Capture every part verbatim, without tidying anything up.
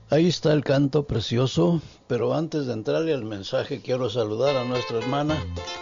Ahí está el canto precioso, pero antes de entrarle al mensaje quiero saludar a nuestra hermana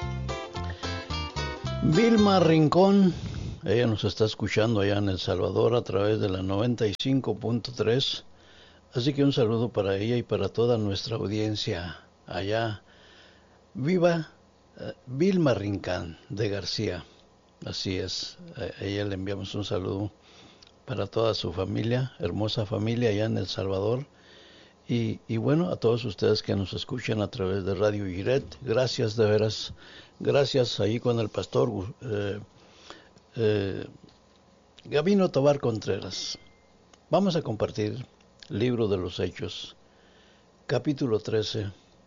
Vilma Rincón. Ella nos está escuchando allá en El Salvador a través de la noventa y cinco punto tres. Así que un saludo para ella y para toda nuestra audiencia allá. Viva uh, Vilma Rincón de García. Así es, a ella le enviamos un saludo para toda su familia, hermosa familia allá en El Salvador. Y, y bueno, a todos ustedes que nos escuchan a través de Radio Giret, gracias de veras, gracias ahí con el pastor eh, eh, Gabino Tobar Contreras. Vamos a compartir Libro de los Hechos, capítulo trece.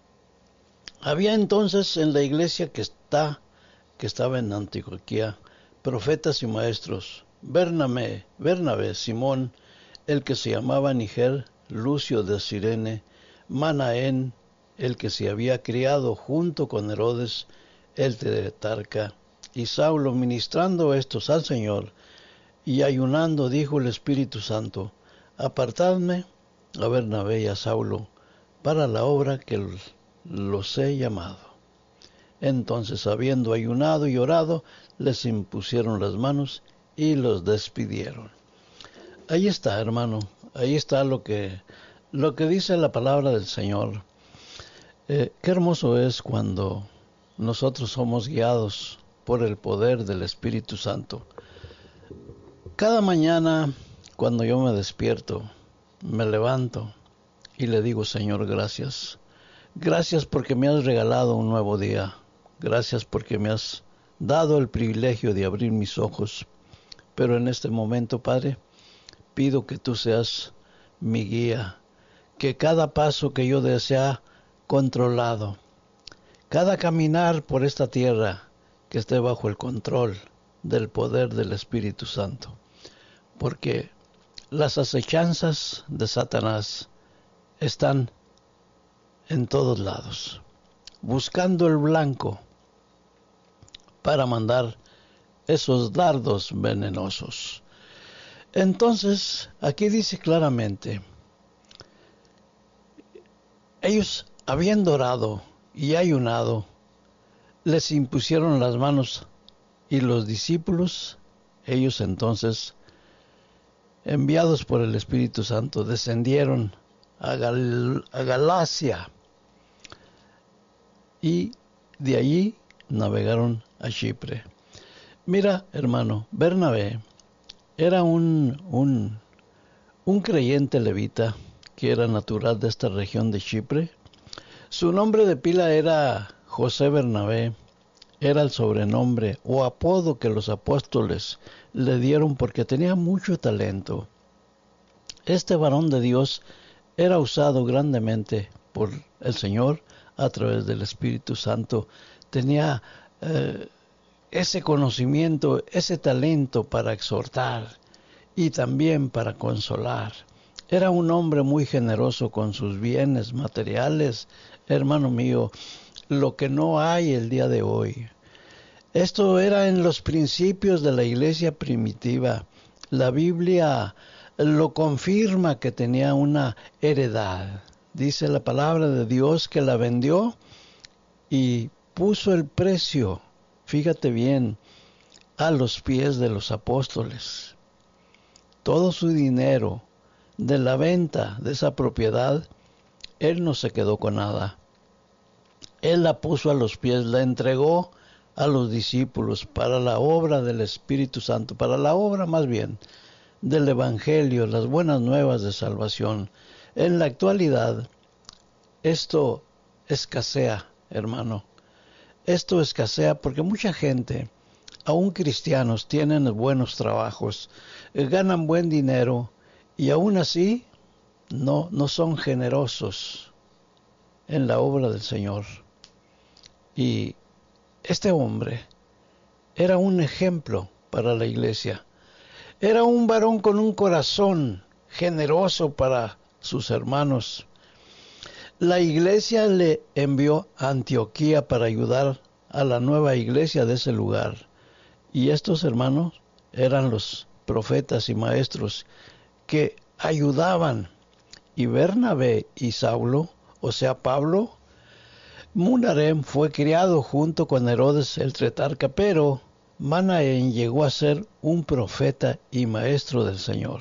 Había entonces en la iglesia que está, que estaba en Antioquía, profetas y maestros, Bernabé, Bernabé, Simón, el que se llamaba Niger, Lucio de Cirene, Manaén, el que se había criado junto con Herodes, el tetrarca, y Saulo, ministrando estos al Señor, y ayunando, dijo el Espíritu Santo, apartadme a Bernabé y a Saulo, para la obra que los he llamado. Entonces, habiendo ayunado y orado, les impusieron las manos y los despidieron. Ahí está, hermano, ahí está lo que, lo que dice la palabra del Señor. Eh, qué hermoso es cuando nosotros somos guiados por el poder del Espíritu Santo. Cada mañana, cuando yo me despierto, me levanto y le digo, Señor, gracias. Gracias porque me has regalado un nuevo día. Gracias porque me has dado el privilegio de abrir mis ojos. Pero en este momento, Padre, pido que tú seas mi guía, que cada paso que yo dé sea controlado, cada caminar por esta tierra que esté bajo el control del poder del Espíritu Santo, porque las acechanzas de Satanás están en todos lados, buscando el blanco para mandar esos dardos venenosos. Entonces, aquí dice claramente, ellos habiendo orado y ayunado, les impusieron las manos y los discípulos, ellos entonces, enviados por el Espíritu Santo, descendieron a, Gal- a Galacia y de allí navegaron a Chipre. Mira, hermano, Bernabé era un, un, un creyente levita que era natural de esta región de Chipre. Su nombre de pila era José Bernabé. Era el sobrenombre o apodo que los apóstoles le dieron porque tenía mucho talento. Este varón de Dios era usado grandemente por el Señor a través del Espíritu Santo. Tenía eh, ese conocimiento, ese talento para exhortar y también para consolar. Era un hombre muy generoso con sus bienes materiales, hermano mío, lo que no hay el día de hoy. Esto era en los principios de la iglesia primitiva. La Biblia lo confirma que tenía una heredad. Dice la palabra de Dios que la vendió y puso el precio, fíjate bien, a los pies de los apóstoles. Todo su dinero de la venta de esa propiedad, él no se quedó con nada. Él la puso a los pies, la entregó a los discípulos para la obra del Espíritu Santo, para la obra más bien del Evangelio, las buenas nuevas de salvación. En la actualidad, esto escasea, hermano. Esto escasea porque mucha gente, aún cristianos, tienen buenos trabajos, eh, ganan buen dinero y aún así no, no son generosos en la obra del Señor. Y este hombre era un ejemplo para la iglesia. Era un varón con un corazón generoso para sus hermanos. La iglesia le envió a Antioquía para ayudar a la nueva iglesia de ese lugar. Y estos hermanos eran los profetas y maestros que ayudaban y Bernabé y Saulo, o sea Pablo, Munarem fue criado junto con Herodes el tetrarca, pero Manaén llegó a ser un profeta y maestro del Señor,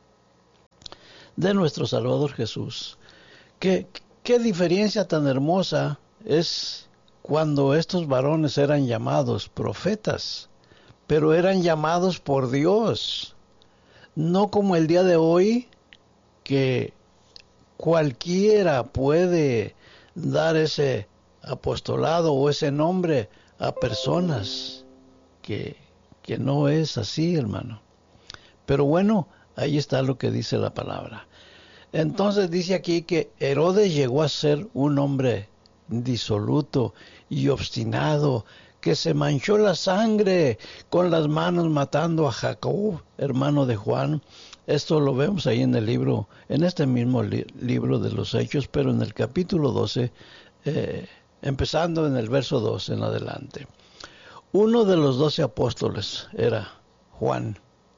de nuestro Salvador Jesús. ¿Qué, qué diferencia tan hermosa es cuando estos varones eran llamados profetas, pero eran llamados por Dios, no como el día de hoy, que cualquiera puede dar ese apostolado o ese nombre a personas, que, que no es así, hermano. Pero bueno, ahí está lo que dice la palabra. Entonces dice aquí que Herodes llegó a ser un hombre disoluto y obstinado, que se manchó la sangre con las manos matando a Jacob, hermano de Juan. Esto lo vemos ahí en el libro, en este mismo li libro de los Hechos, pero en el capítulo doce, eh, empezando en el verso dos en adelante. Uno de los doce apóstoles era Juan,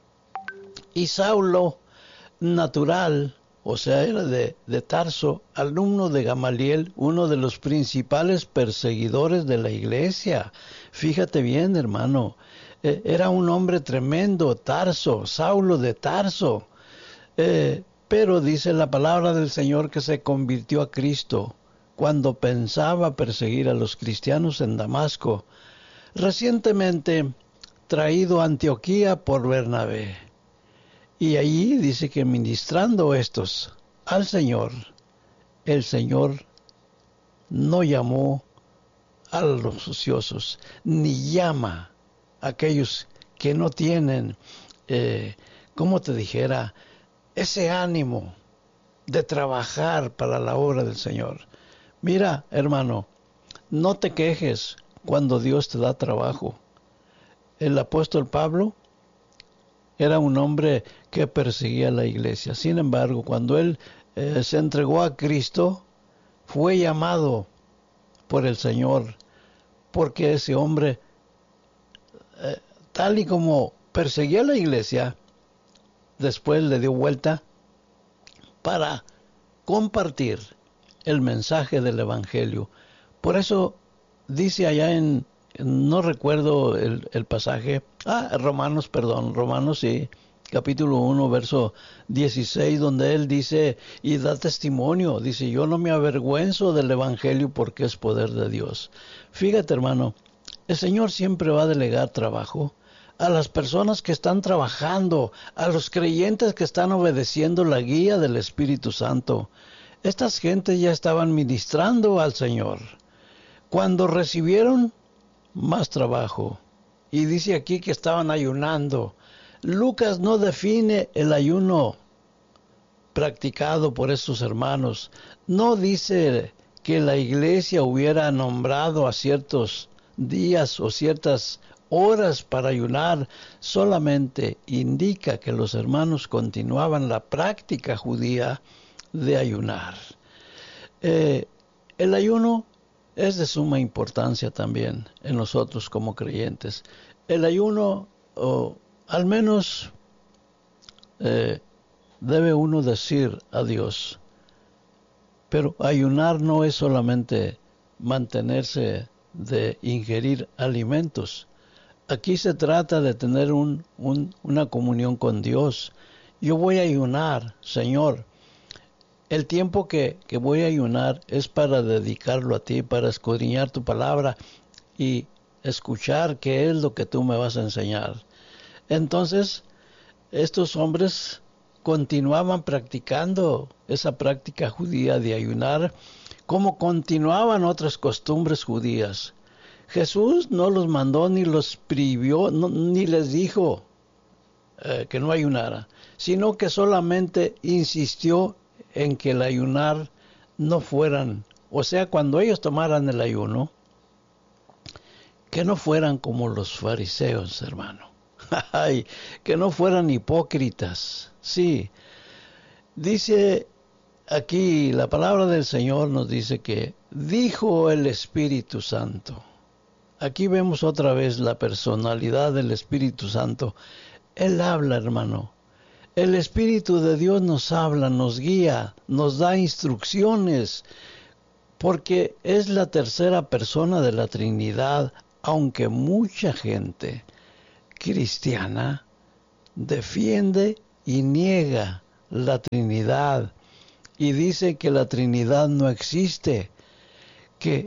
y Saulo, natural, o sea, era de, de Tarso, alumno de Gamaliel, uno de los principales perseguidores de la iglesia. Fíjate bien, hermano, eh, era un hombre tremendo, Tarso, Saulo de Tarso. Eh, pero dice la palabra del Señor que se convirtió a Cristo cuando pensaba perseguir a los cristianos en Damasco, recientemente traído a Antioquía por Bernabé. Y allí dice que ministrando estos al Señor, el Señor no llamó a los ociosos, ni llama a aquellos que no tienen, eh, como te dijera, ese ánimo de trabajar para la obra del Señor. Mira, hermano, no te quejes cuando Dios te da trabajo. El apóstol Pablo era un hombre que perseguía a la iglesia. Sin embargo, cuando él eh, se entregó a Cristo, fue llamado por el Señor, porque ese hombre, eh, tal y como perseguía a la iglesia, después le dio vuelta para compartir el mensaje del Evangelio. Por eso dice allá en, no recuerdo el, el pasaje, ah, Romanos, perdón, Romanos sí, capítulo uno, verso dieciséis, donde él dice, y da testimonio, dice, yo no me avergüenzo del Evangelio porque es poder de Dios. Fíjate, hermano, el Señor siempre va a delegar trabajo a las personas que están trabajando, a los creyentes que están obedeciendo la guía del Espíritu Santo. Estas gentes ya estaban ministrando al Señor cuando recibieron más trabajo. Y dice aquí que estaban ayunando. Lucas no define el ayuno practicado por estos hermanos. No dice que la iglesia hubiera nombrado a ciertos días o ciertas horas para ayunar. Solamente indica que los hermanos continuaban la práctica judía de ayunar. Eh, el ayuno es de suma importancia también en nosotros como creyentes. El ayuno, oh, al menos, eh, debe uno decir a Dios. Pero ayunar no es solamente mantenerse de ingerir alimentos. Aquí se trata de tener un, un, una comunión con Dios. Yo voy a ayunar, Señor. El tiempo que, que voy a ayunar es para dedicarlo a ti, para escudriñar tu palabra y escuchar qué es lo que tú me vas a enseñar. Entonces, estos hombres continuaban practicando esa práctica judía de ayunar, como continuaban otras costumbres judías. Jesús no los mandó ni los prohibió, no, ni les dijo eh, que no ayunara, sino que solamente insistió en que el ayunar no fueran, o sea, cuando ellos tomaran el ayuno, que no fueran como los fariseos, hermano. Ay, que no fueran hipócritas. Sí, dice aquí la palabra del Señor, nos dice que dijo el Espíritu Santo. Aquí vemos otra vez la personalidad del Espíritu Santo. Él habla, hermano. El Espíritu de Dios nos habla, nos guía, nos da instrucciones, porque es la tercera persona de la Trinidad, aunque mucha gente cristiana defiende y niega la Trinidad y dice que la Trinidad no existe, que